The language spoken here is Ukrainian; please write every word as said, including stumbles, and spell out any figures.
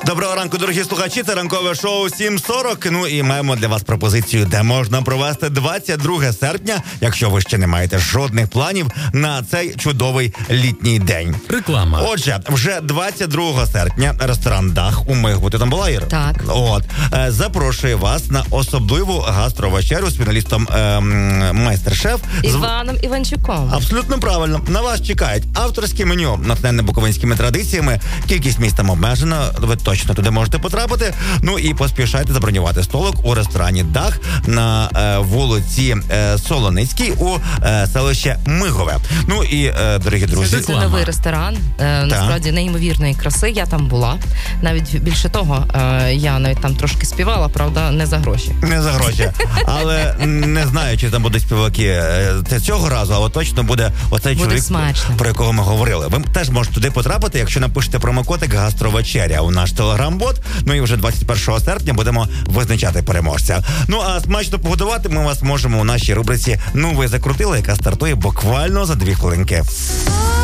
Доброго ранку, дорогі слухачі, це ранкове шоу сім сорок. Ну і маємо для вас пропозицію, де можна провести двадцять друге серпня, якщо ви ще не маєте жодних планів на цей чудовий літній день. Реклама. Отже, вже двадцять другого серпня ресторан «Дах» у Мигу. Ти там була, Іра? Так. От. Е, запрошує вас на особливу гастровечерю з фіналістом е, майстер-шеф. Іваном Іванчуком. Абсолютно правильно. На вас чекають авторське меню, натхненне буковинськими традиціями. Кількість місць там обмежена, ви точно туди можете потрапити. Ну і поспішайте забронювати столик у ресторані «Дах» на е, вулиці е, Солоницькій у е, селище Мигове. Ну і, е, дорогі друзі... Це новий ресторан, е, насправді неймовірної краси. Я там була. Навіть більше того, е, я навіть там трошки співала, правда, не за гроші. Не за гроші. Але не знаю, чи там будуть співаки е, цього разу, але точно буде оцей буде чоловік, смачно, про якого ми говорили. Ви теж можете туди потрапити, якщо напишете промокодик «Гастровечеря» у наш телеграм-бот. Ну і вже двадцять першого серпня будемо визначати переможця. Ну а смачно погодувати ми вас можемо у нашій рубриці «Ну ви закрутили», яка стартує буквально за дві хвилинки.